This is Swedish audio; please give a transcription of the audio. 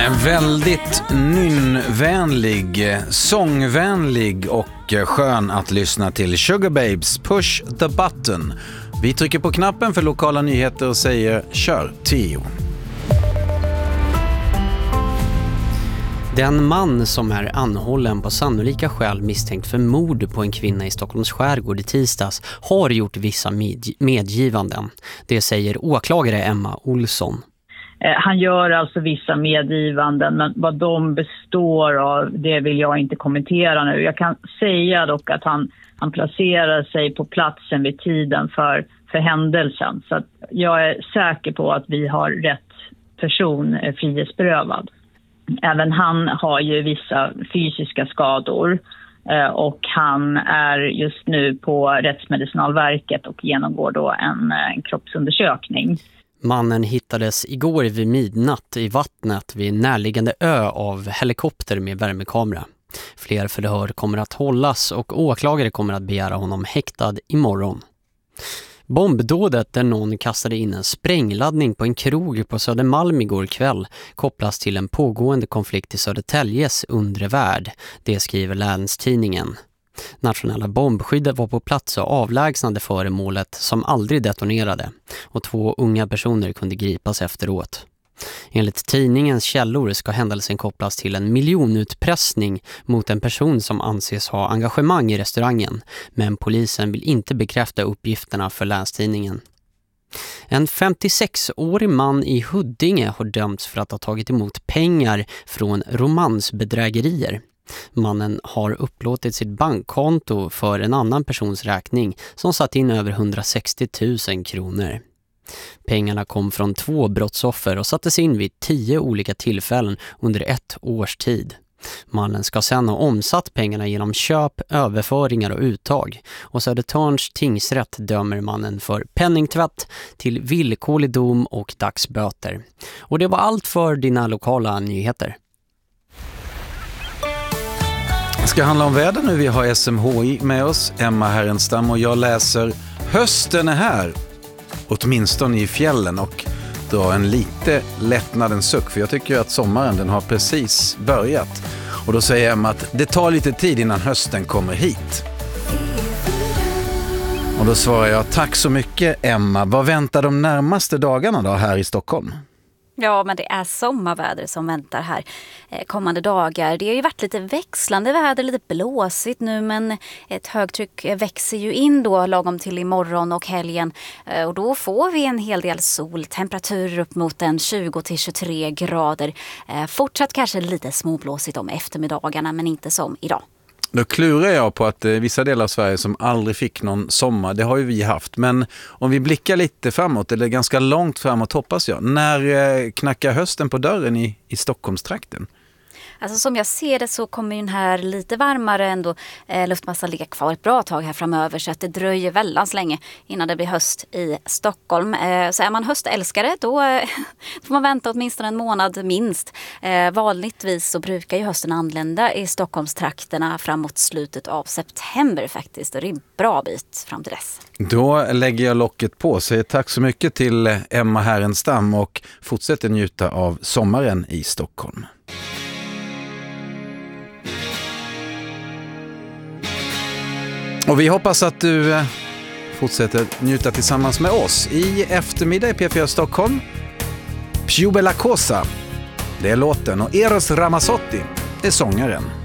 En väldigt nynnvänlig, sångvänlig och skön att lyssna till. Sugar Babes, Push the Button. Vi trycker på knappen för lokala nyheter och säger kör Theo. Den man som är anhållen på sannolika skäl misstänkt för mord på en kvinna i Stockholms skärgård i tisdags har gjort vissa medgivanden. Det säger åklagare Emma Olsson. Han gör alltså vissa medgivanden, men vad de består av, det vill jag inte kommentera nu. Jag kan säga dock att han placerar sig på platsen vid tiden för händelsen. Så att jag är säker på att vi har rätt person frihetsberövad. Även han har ju vissa fysiska skador och han är just nu på Rättsmedicinalverket och genomgår då en kroppsundersökning. Mannen hittades igår vid midnatt i vattnet vid en närliggande ö av helikopter med värmekamera. Fler förhör kommer att hållas och åklagare kommer att begära honom häktad imorgon. Bombdådet där någon kastade in en sprängladdning på en krog på Södermalm igår kväll kopplas till en pågående konflikt i Södertäljes undre värld. Det skriver Länstidningen. Nationella bombskyddet var på plats och avlägsnade föremålet som aldrig detonerade och 2 unga personer kunde gripas efteråt. Enligt tidningens källor ska händelsen kopplas till en miljonutpressning mot en person som anses ha engagemang i restaurangen, men polisen vill inte bekräfta uppgifterna för Länstidningen. En 56-årig man i Huddinge har dömts för att ha tagit emot pengar från romansbedrägerier. Mannen har upplåtit sitt bankkonto för en annan persons räkning som satt in över 160 000 kronor. Pengarna kom från 2 brottsoffer och sattes in vid 10 olika tillfällen under 1 års tid. Mannen ska sedan ha omsatt pengarna genom köp, överföringar och uttag. Och Södertörns tingsrätt dömer mannen för penningtvätt till villkorlig dom och dagsböter. Och det var allt för dina lokala nyheter. Det ska handla om väder nu. Vi har SMHI med oss, Emma Härenstam, och jag läser hösten är här. Åtminstone i fjällen, och dra en lite lättnadens suck, för jag tycker att sommaren den har precis börjat. Och då säger Emma att det tar lite tid innan hösten kommer hit. Och då svarar jag tack så mycket Emma. Vad väntar de närmaste dagarna då här i Stockholm? Ja, men det är sommarväder som väntar här kommande dagar. Det har ju varit lite växlande väder, lite blåsigt nu, men ett högtryck växer ju in då lagom till imorgon och helgen. Och då får vi en hel del sol, temperaturer upp mot en 20-23 grader. Fortsatt kanske lite småblåsigt om eftermiddagarna, men inte som idag. Då klurar jag på att vissa delar av Sverige som aldrig fick någon sommar, det har ju vi haft. Men om vi blickar lite framåt, eller ganska långt framåt hoppas jag, när knackar hösten på dörren i Stockholmstrakten? Alltså som jag ser det så kommer den här lite varmare ändå luftmassan ligga kvar ett bra tag här framöver, så att det dröjer väldigt länge innan det blir höst i Stockholm. Så är man höstälskare då får man vänta åtminstone en månad minst. Vanligtvis så brukar ju hösten anlända i Stockholmstrakterna framåt slutet av september faktiskt. Och det är en bra bit fram till dess. Då lägger jag locket på. Säger tack så mycket till Emma Härenstam och fortsätter njuta av sommaren i Stockholm. Och vi hoppas att du fortsätter njuta tillsammans med oss. I eftermiddag i P4 Stockholm, Più Bella Cosa, det är låten, och Eros Ramazzotti är sångaren.